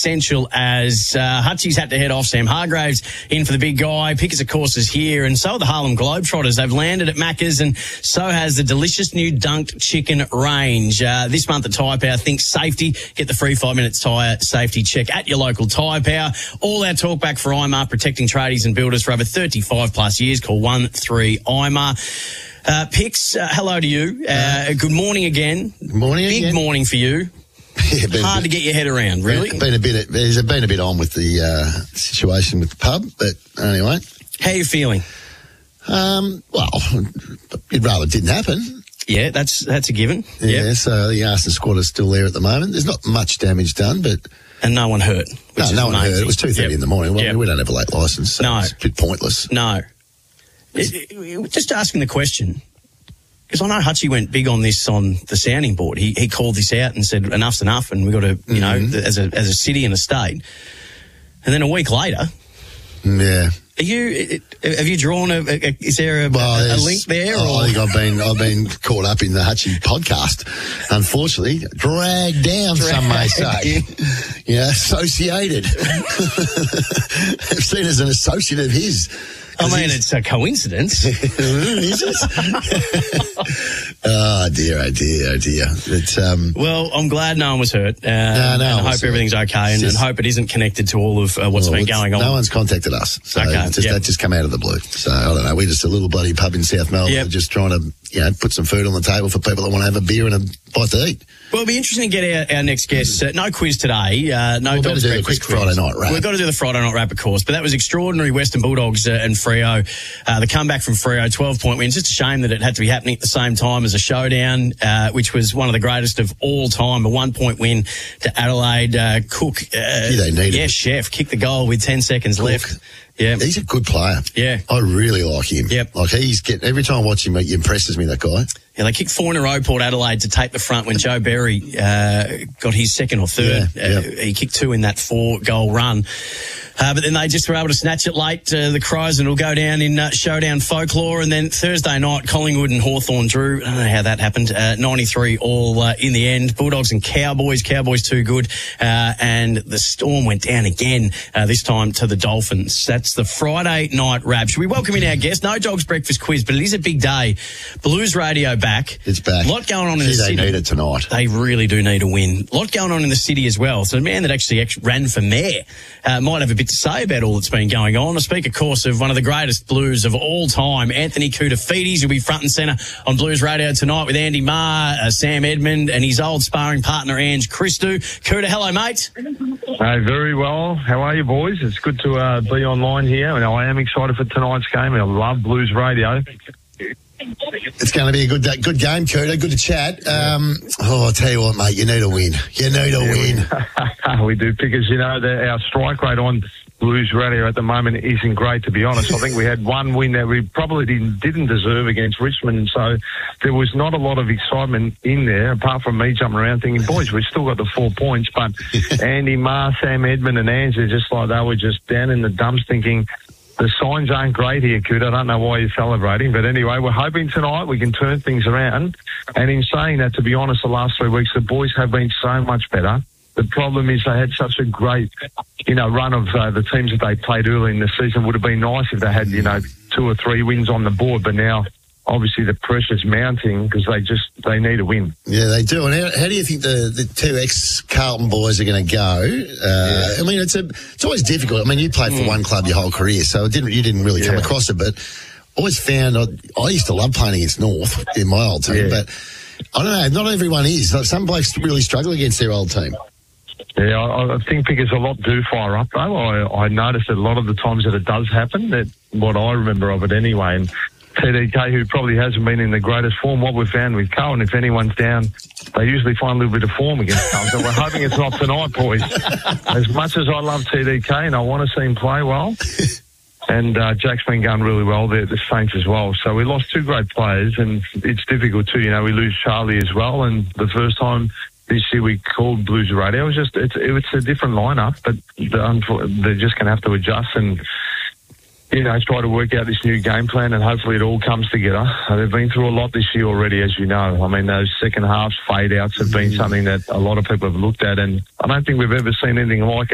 essential as Hutchie's had to head off. Sam Hargraves in for the big guy. Pickers, of course, is here, and so are the Harlem Globetrotters. They've landed at Macca's, and so has the delicious new Dunked Chicken range. This month at Tyre Power, think safety. Get the free 5 minutes tyre safety check at your local Tyre Power. All our talkback for IMAR, protecting tradies and builders for over 35 plus years. Call 13IMAR. Pix, hello to you. Good morning again. Good morning Big again. morning for you. Hard to get your head around, really. There's been a bit on with the situation with the pub, but anyway. How are you feeling? Well, you'd rather it didn't happen. Yeah, that's a given. Yeah, so the Arsenal squad is still there at the moment. There's not much damage done, but... And no one hurt. No one hurt. It was 2:30 in the morning. Well, we don't have a late licence, so it's a bit pointless. No. Just asking the question, because I know Hutchie went big on this on the sounding board. He called this out and said, enough's enough, and we've got to, you know, as a city and a state. And then a week later... Yeah. Have you drawn is there a link there? I think I've been caught up in the Hutchie podcast. Unfortunately, dragged down, some may say. Yeah, associated. Seen as an associate of his. I mean, it's a coincidence. Is it? Oh dear. It's, well, I'm glad no one was hurt. I hope everything's okay, and hope it isn't connected to all of what's been going on. No one's contacted us, so that just come out of the blue. So I don't know. We're just a little bloody pub in South Melbourne, just trying to put some food on the table for people that want to have a beer and a bite to eat. Well, it'll be interesting to get our next guest. No quiz today. We've got to do a quick Friday night wrap. We've got to do the Friday night wrap, of course. But that was extraordinary. Western Bulldogs and Freo. The comeback from Freo, 12-point win. It's just a shame that it had to be happening at the same time as a showdown, which was one of the greatest of all time. A 1-point win to Adelaide. Cook. They needed it. Chef kicked the goal with 10 seconds left. Yeah, he's a good player. Yeah, I really like him. Yep, like every time I watch him, he impresses me. That guy. Yeah, they kicked 4 in a row, Port Adelaide, to take the front when Joe Berry got his second or third. He kicked 2 in that 4-goal run. But then they just were able to snatch it late, the Crows, and it'll go down in showdown folklore. And then Thursday night, Collingwood and Hawthorn drew. I don't know how that happened. 93 all in the end. Bulldogs and Cowboys. Cowboys too good. And the Storm went down again, this time to the Dolphins. That's the Friday night wrap. Should we welcome in our guest? No Dogs Breakfast quiz, but it is a big day. Blues Radio back. It's back. A lot going on in the city. They need it tonight. They really do need a win. A lot going on in the city as well. So the man that actually ran for mayor might have a bit to say about all that's been going on. I speak, of course, of one of the greatest Blues of all time, Anthony Koutoufides, who'll be front and centre on Blues Radio tonight with Andy Marr, Sam Edmund, and his old sparring partner, Ange Christou. Kouta, hello, mate. Hey, very well. How are you, boys? It's good to be online here, and I am excited for tonight's game. I love Blues Radio. It's going to be a good game, Kouta. Good to chat. I'll tell you what, mate, you need a win. You need a win. We do, because, our strike rate on Blues Radio at the moment isn't great, to be honest. I think we had one win that we probably didn't deserve against Richmond, so there was not a lot of excitement in there, apart from me jumping around thinking, boys, we've still got the 4 points, but Andy Marr, Sam Edmund and Ange, just like they were just down in the dumps thinking, the signs aren't great here, Kouta. I don't know why you're celebrating. But anyway, we're hoping tonight we can turn things around. And in saying that, to be honest, the last 3 weeks, the boys have been so much better. The problem is they had such a great, run of the teams that they played early in the season. Would have been nice if they had, 2 or 3 wins on the board. But now, obviously, the pressure's mounting because they need a win. Yeah, they do. And how do you think the 2 ex-Carlton boys are going to go? I mean, it's always difficult. I mean, you played for one club your whole career, so you didn't really come across it. But always found I used to love playing against North in my old team, but I don't know. Not everyone is. Some blokes really struggle against their old team. Yeah, I think because a lot do fire up, though. I noticed that a lot of the times that it does happen, that what I remember of it anyway, and TDK, who probably hasn't been in the greatest form, what we've found with Cohen, if anyone's down, they usually find a little bit of form against Cohen. So we're hoping it's not tonight, boys. As much as I love TDK and I want to see him play well, and Jack's been going really well there at the Saints as well. So we lost 2 great players, and it's difficult too. We lose Charlie as well, and the first time this year we called Blues Radio, it's a different lineup, but they're just going to have to adjust and try to work out this new game plan, and hopefully it all comes together. They've been through a lot this year already, as you know. I mean, those second half fade outs have been something that a lot of people have looked at, and I don't think we've ever seen anything like it.